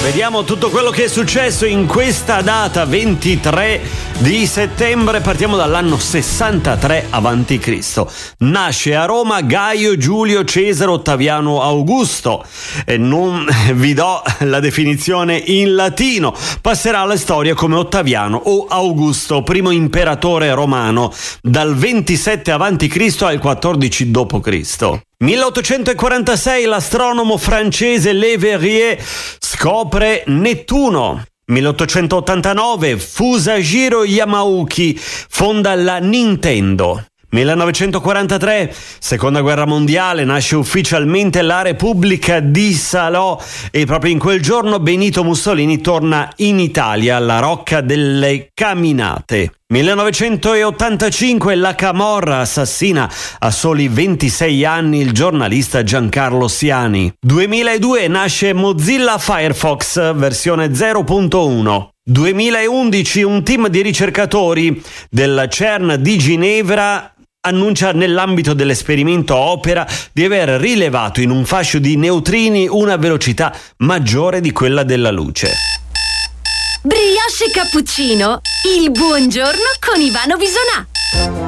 Vediamo tutto quello che è successo in questa data 23 di settembre. Partiamo dall'anno 63 a.C. Nasce a Roma Gaio Giulio Cesare Ottaviano Augusto. E non vi do la definizione in latino. Passerà alla storia come Ottaviano o Augusto, primo imperatore romano, dal 27 a.C. al 14 d.C. 1846 l'astronomo francese Le Verrier scopre Nettuno. 1889 Fusajiro Yamauchi fonda la Nintendo. 1943, seconda guerra mondiale, nasce ufficialmente la Repubblica di Salò e proprio in quel giorno Benito Mussolini torna in Italia alla Rocca delle Caminate. 1985 la Camorra assassina a soli 26 anni il giornalista Giancarlo Siani. 2002 nasce Mozilla Firefox versione 0.1. 2011 un team di ricercatori del CERN di Ginevra annuncia nell'ambito dell'esperimento Opera di aver rilevato in un fascio di neutrini una velocità maggiore di quella della luce. Brioche cappuccino, il buongiorno con Ivano Bisonà.